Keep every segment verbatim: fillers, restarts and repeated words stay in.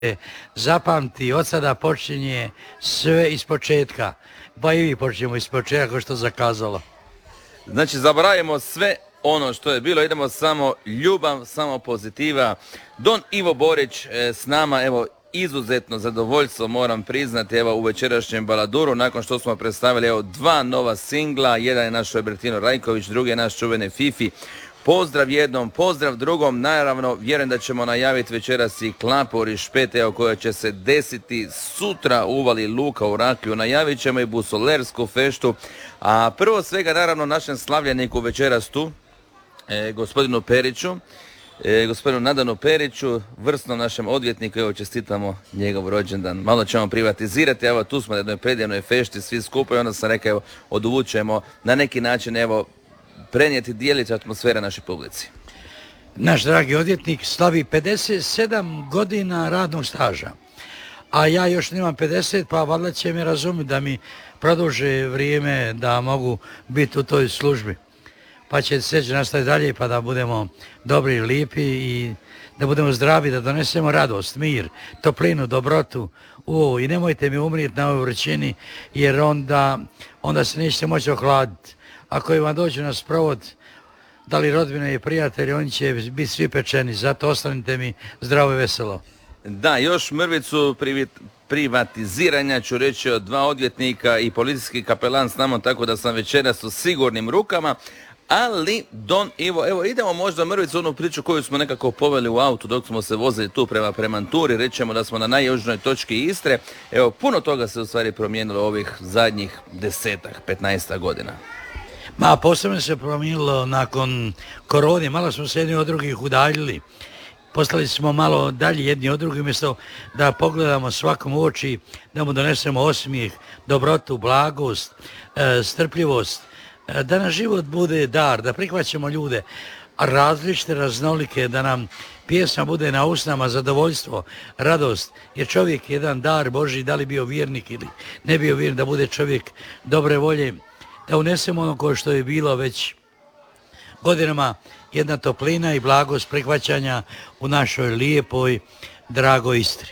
zapamti, od sada počinje sve iz početka. Pa i vi počinjemo iz početka, kao što zakazalo. Znači, zaboravimo sve ono što je bilo, idemo samo ljubav, samo pozitiva. Don Ivo Borić e, s nama, evo, izuzetno zadovoljstvo moram priznati, evo, u večerašnjem Baladuru, nakon što smo predstavili, evo, dva nova singla, jedan je naš Robertino Rajković, drugi je naš čuveni Fifi. Pozdrav jednom, pozdrav drugom, naravno, vjerujem da ćemo najaviti večeras i Klapu Rišpet, evo, koja će se desiti sutra u Uvali Luka u Rakviju, najavit ćemo i Busolersku feštu, a prvo svega, naravno, našem slavljeniku večeras tu, e, gospodinu Periću, e, gospodinu Nadanu Periću, vrsnom našem odvjetniku, evo, čestitamo njegov rođendan, malo ćemo privatizirati, evo, tu smo na jednoj predivnoj fešti, svi skupa, i onda sam rekao, evo, oduvučemo na neki način, evo, prenijeti dijelić atmosfere našoj publici. Naš dragi odvjetnik slavi pedeset sedam godina radnog staža, a ja još nemam pedeset, pa valjda će mi razumjeti da mi produže vrijeme da mogu biti u toj službi. Pa će sreće nastaviti dalje, pa da budemo dobri i lipi i da budemo zdravi, da donesemo radost, mir, toplinu, dobrotu u ovo. I nemojte mi umrijeti na ovoj vrućini, jer onda, onda se nećete moći ohladiti. Ako vam dođu na sprovod, da li rodbine i prijatelji, oni će biti svi pečeni, zato ostanite mi zdravo i veselo. Da, još mrvicu privatiziranja ću reći od dva odvjetnika i policijski kapelan s nama, tako da sam večeras u sigurnim rukama. Ali, Don Ivo, evo idemo možda mrvicu onu priču koju smo nekako poveli u autu dok smo se vozili tu prema Premanturi, rećemo da smo na najjužnoj točki Istre. Evo, puno toga se u stvari promijenilo ovih zadnjih desetak, petnaestak godina. Ma, posebno se promijenilo nakon korone, malo smo se jedni od drugih udaljili. Postali smo malo dalje jedni od drugih, umjesto da pogledamo svakom u oči, da mu donesemo osmijeh, dobrotu, blagost, e, strpljivost, e, da nam život bude dar, da prihvaćamo ljude različite, raznolike, da nam pjesma bude na usnama, zadovoljstvo, radost, jer čovjek je jedan dar Božji, da li bio vjernik ili ne bio vjernik, da bude čovjek dobre volje, da unesemo ono koje što je bilo već godinama, jedna toplina i blagost prihvaćanja u našoj lijepoj, dragoj Istri.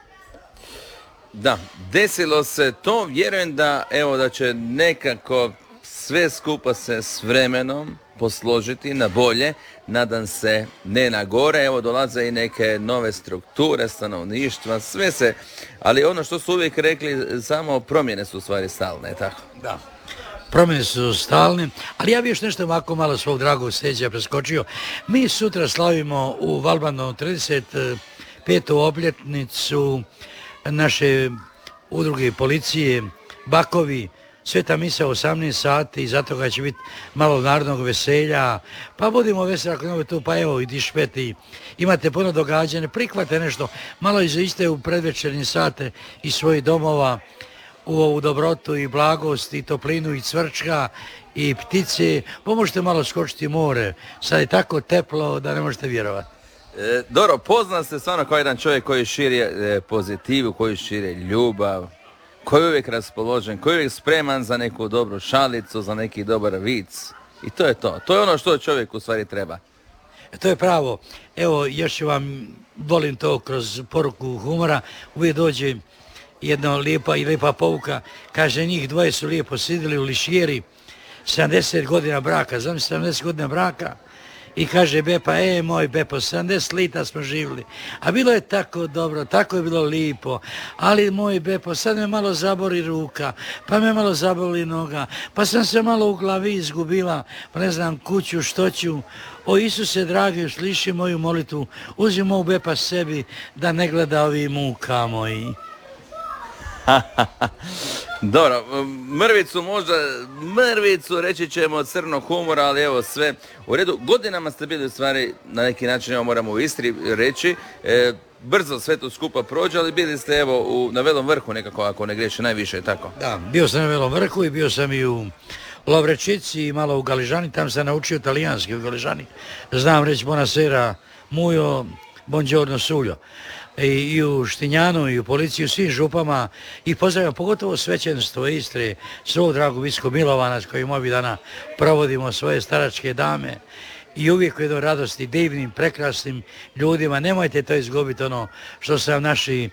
Da, desilo se to, vjerujem da, evo, da će nekako sve skupa se s vremenom posložiti na bolje, nadam se ne na gore, evo dolaze i neke nove strukture stanovništva, sve se, ali ono što su uvijek rekli, samo promjene su u stvari stalne, tako? Da. Promjene su stalne, ali ja bi još nešto ovako malo svog dragog Seđa preskočio. Mi sutra slavimo u Valbanu trideset petu obljetnicu naše udruge policije, Bakovi, sveta misa u osamnaest sati i zato ga će biti malo narodnog veselja. Pa budimo veseli ako ne tu, pa evo i dišpeti, imate puno događanja, prihvate nešto, malo iziste u predvečernje sate iz svojih domova, u ovu dobrotu i blagost i toplinu i cvrčka i ptice, pomožete malo skočiti more, sad je tako teplo da ne možete vjerovati. E, Doro, poznan se stvarno kao jedan čovjek koji širi e, pozitivu, koji širi ljubav, koji je uvijek raspoložen, koji je uvijek spreman za neku dobru šalicu, za neki dobar vic. I to je to. To je ono što čovjek u stvari treba. E, to je pravo. Evo, još vam volim to kroz poruku humora. Uvijek dođe jedna lijepa i lijepa povuka. Kaže, njih dvoje su lijepo sidili u lišijeri, sedamdeset godina braka, znam sedamdeset godina braka. I kaže Bepa, e moj Bepo, sedamdeset lita smo živjeli, a bilo je tako dobro, tako je bilo lijepo, ali moj Bepo, sad me malo zabori ruka, pa me malo zaboli noga, pa sam se malo u glavi izgubila, pa ne znam kuću, što ću. O Isuse dragi, sliši moju molitvu, uzi moj Bepa sebi da ne gleda ovi muka moji. Dobro, mrvicu možda, mrvicu reći ćemo od crnog humora, ali evo sve u redu. Godinama ste bili u stvari, na neki način, evo moramo u Istri reći, e, brzo sve to skupa prođe, ali bili ste evo u, na Velom Vrhu nekako, ako ne griješi najviše, tako? Da, bio sam na Velom Vrhu i bio sam i u Lovrečici i malo u Galižani, tam sam naučio talijanski u Galižani. Znam reći buonasera, mujo, buongiorno suljo. I, i u Štinjanu i u policiji, u svim župama i pozdravljam pogotovo svećenstvo Istre, svog dragog Vicko Milovana s kojim ovih dana provodimo svoje staračke dame i uvijek u jednoj radosti, divnim, prekrasnim ljudima. Nemojte to izgubiti ono što su nam naši